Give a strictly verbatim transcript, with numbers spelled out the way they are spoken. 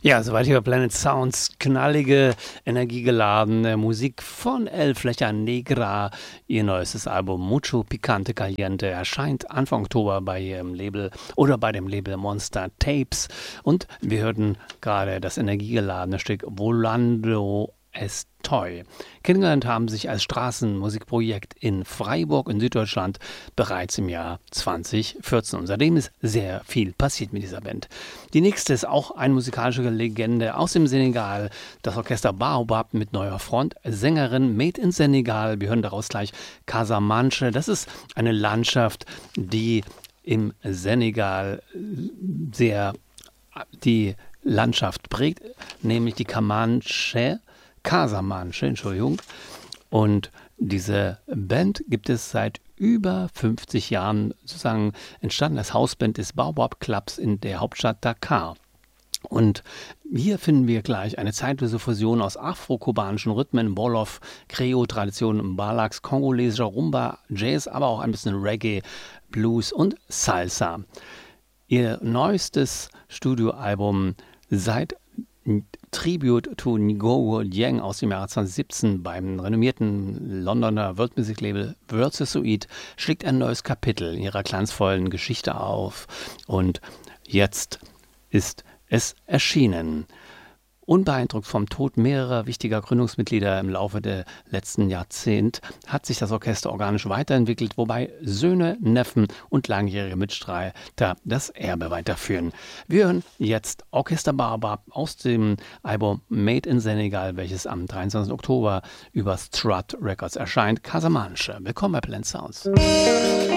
Ja, soweit hier bei Planet Sounds. Knallige, energiegeladene Musik von El Flecha Negra. Ihr neuestes Album Mucho Picante Caliente erscheint Anfang Oktober bei ihrem Label oder bei dem Label Monster Tapes. Und wir hörten gerade das energiegeladene Stück Volando Estoy. Kennengelernt haben sich als Straßenmusikprojekt in Freiburg in Süddeutschland bereits im Jahr zwanzig vierzehn. Und seitdem ist sehr viel passiert mit dieser Band. Die nächste ist auch eine musikalische Legende aus dem Senegal, das Orchester Baobab mit neuer Frontsängerin Made in Senegal. Wir hören daraus gleich Casamance. Das ist eine Landschaft, die im Senegal sehr die Landschaft prägt, nämlich die Camanche. Casamance, Entschuldigung. Und diese Band gibt es seit über fünfzig Jahren, sozusagen entstanden als Hausband des Baobab Clubs in der Hauptstadt Dakar. Und hier finden wir gleich eine zeitlose Fusion aus afro-kubanischen Rhythmen, Wolof, Kreo-Traditionen, Mbalax, kongolesischer Rumba, Jazz, aber auch ein bisschen Reggae, Blues und Salsa. Ihr neuestes Studioalbum seit Tribute to Ngogo Dieng aus dem Jahre zwanzig siebzehn beim renommierten Londoner World Music Label Versuit schlägt ein neues Kapitel in ihrer glanzvollen Geschichte auf. Und jetzt ist es erschienen. Unbeeindruckt vom Tod mehrerer wichtiger Gründungsmitglieder im Laufe der letzten Jahrzehnte hat sich das Orchester organisch weiterentwickelt, wobei Söhne, Neffen und langjährige Mitstreiter das Erbe weiterführen. Wir hören jetzt Orchester Baobab aus dem Album Made in Senegal, welches am dreiundzwanzigsten Oktober über Strut Records erscheint. Casamance. Willkommen bei Planet Sounds.